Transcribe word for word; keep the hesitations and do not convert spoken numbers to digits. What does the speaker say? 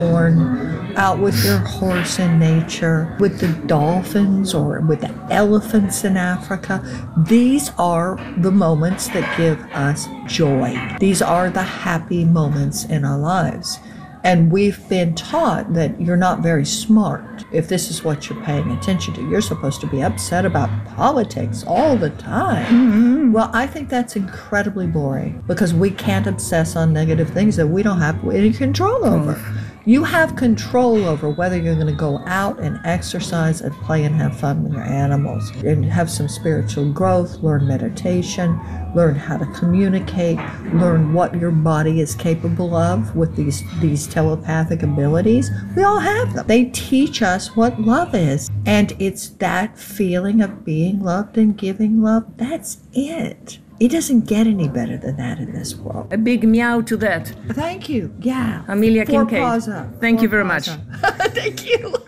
out with your horse in nature, with the dolphins or with the elephants in Africa. These are the moments that give us joy. These are the happy moments in our lives. And we've been taught that you're not very smart if this is what you're paying attention to. You're supposed to be upset about politics all the time. Mm-hmm. Well, I think that's incredibly boring because we can't obsess on negative things that we don't have any control over. Mm. You have control over whether you're going to go out and exercise and play and have fun with your animals and have some spiritual growth, learn meditation, learn how to communicate, learn what your body is capable of with these, these telepathic abilities. We all have them. They teach us what love is. And it's that feeling of being loved and giving love. That's it. It doesn't get any better than that in this world. A big meow to that. Thank you. Yeah. Amelia For Kincaid. Plaza. Thank For you very Plaza. much. Thank you.